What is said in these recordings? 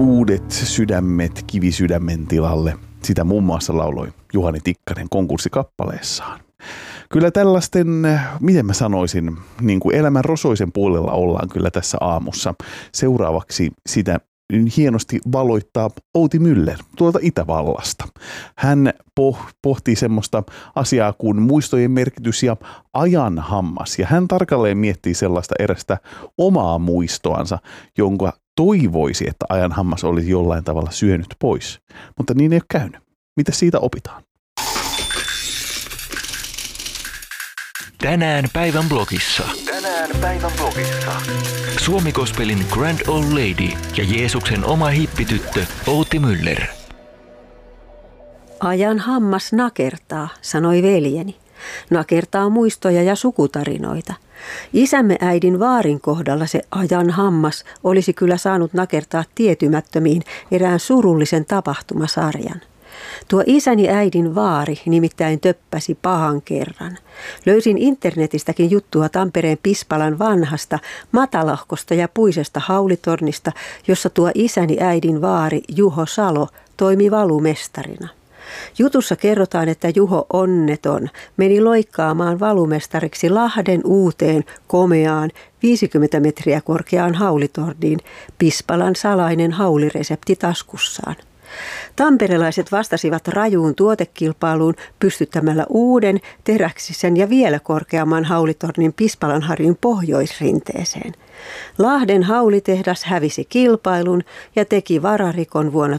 Uudet sydämet kivisydämen tilalle. Sitä muun muassa lauloi Juhani Tikkanen konkurssikappaleessaan. Kyllä tällaisten, miten mä sanoisin, niin kuin elämän rosoisen puolella ollaan kyllä tässä aamussa. Seuraavaksi sitä hienosti valoittaa Outi Müller tuolta Itävallasta. Hän pohtii semmoista asiaa kuin muistojen merkitys ja ajan hammas. Ja hän tarkalleen miettii sellaista erästä omaa muistoansa, jonka toivoisi, että ajan hammas olisi jollain tavalla syönyt pois. Mutta niin ei ole käynyt. Mitä siitä opitaan? Tänään päivän blogissa. Suomi Gospelin Grand Old Lady ja Jeesuksen oma hippityttö Outi Müller. Ajan hammas nakertaa, sanoi veljeni. Nakertaa muistoja ja sukutarinoita. Isämme äidin vaarin kohdalla se ajan hammas olisi kyllä saanut nakertaa tietymättömiin erään surullisen tapahtumasarjan. Tuo isäni äidin vaari nimittäin töppäsi pahan kerran. Löysin internetistäkin juttua Tampereen Pispalan vanhasta, matalohkosta ja puisesta haulitornista, jossa tuo isäni äidin vaari Juho Salo toimi valumestarina. Jutussa kerrotaan, että Juho onneton meni loikkaamaan valumestariksi Lahden uuteen, komeaan, 50 metriä korkeaan haulitorniin, Pispalan salainen hauliresepti taskussaan. Tamperelaiset vastasivat rajuun tuotekilpailuun pystyttämällä uuden, teräksisen ja vielä korkeamman haulitornin Pispalanharjun pohjoisrinteeseen. Lahden haulitehdas hävisi kilpailun ja teki vararikon vuonna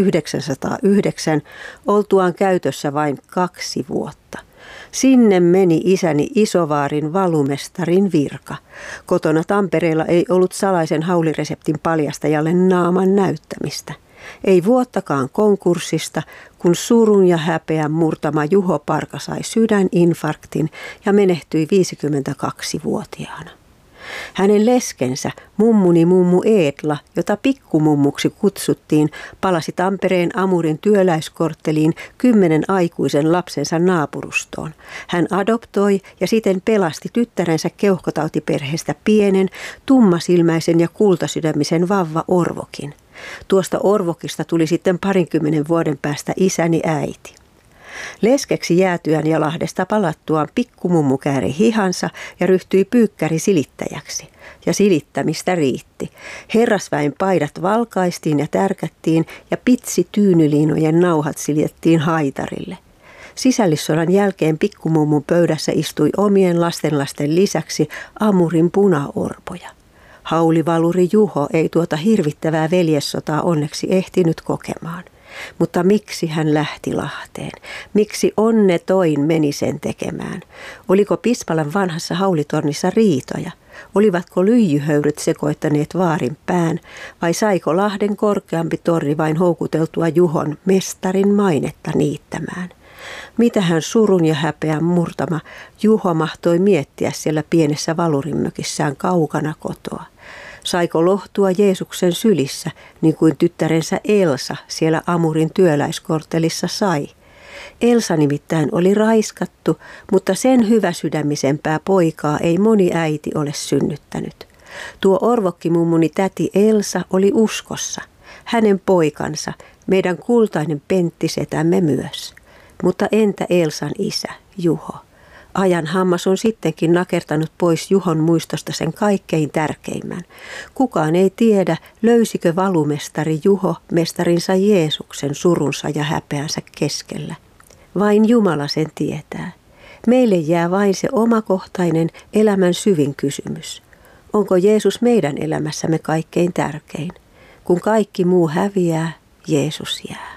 1909 oltuaan käytössä vain 2 vuotta. Sinne meni isäni isovaarin valumestarin virka. Kotona Tampereella ei ollut salaisen haulireseptin paljastajalle naaman näyttämistä. Ei vuottakaan konkurssista, kun surun ja häpeän murtama Juho Parka sai sydäninfarktin ja menehtyi 52-vuotiaana. Hänen leskensä, mummuni mummu Eetla, jota pikkumummuksi kutsuttiin, palasi Tampereen Amurin työläiskortteliin 10 aikuisen lapsensa naapurustoon. Hän adoptoi ja siten pelasti tyttärensä keuhkotautiperheestä pienen, tummasilmäisen ja kultasydämisen vavva Orvokin. Tuosta Orvokista tuli sitten 20 vuoden päästä isäni äiti. Leskeksi jäätyään ja Lahdesta palattuaan pikkumummu kääri hihansa ja ryhtyi pyykkäri-silittäjäksi. Ja silittämistä riitti. Herrasväen paidat valkaistiin ja tärkättiin ja pitsi-tyynyliinojen nauhat siljettiin haitarille. Sisällissodan jälkeen pikkumummun pöydässä istui omien lastenlasten lisäksi Amurin punaorpoja. Haulivaluri Juho ei tuota hirvittävää veljessotaa onneksi ehtinyt kokemaan. Mutta miksi hän lähti Lahteen? Miksi onnetoin meni sen tekemään? Oliko Pispalan vanhassa haulitornissa riitoja? Olivatko lyijyhöyryt sekoittaneet vaarin pään vai saiko Lahden korkeampi torni vain houkuteltua Juhon mestarin mainetta niittämään? Mitähän surun ja häpeän murtama Juho mahtoi miettiä siellä pienessä valurinmökissään kaukana kotoa? Saiko lohtua Jeesuksen sylissä, niin kuin tyttärensä Elsa siellä Amurin työläiskorttelissa sai? Elsa nimittäin oli raiskattu, mutta sen hyväsydämisempää poikaa ei moni äiti ole synnyttänyt. Tuo orvokkimummuni täti Elsa oli uskossa. Hänen poikansa, meidän kultainen penttisetämme myös. Mutta entä Elsan isä, Juho? Ajan hammas on sittenkin nakertanut pois Juhon muistosta sen kaikkein tärkeimmän. Kukaan ei tiedä, löysikö valumestari Juho mestarinsa Jeesuksen surunsa ja häpeänsä keskellä. Vain Jumala sen tietää. Meille jää vain se omakohtainen elämän syvin kysymys. Onko Jeesus meidän elämässämme kaikkein tärkein? Kun kaikki muu häviää, Jeesus jää.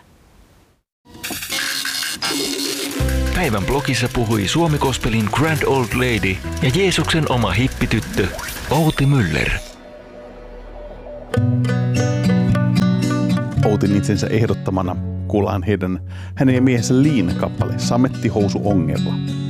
Päivän blogissa puhui Suomi Gospelin Grand Old Lady ja Jeesuksen oma hippityttö Outi Müller. Outin itsensä ehdottamana kuullaan hänen ja miehensä Liin kappale Samettihousu ongella.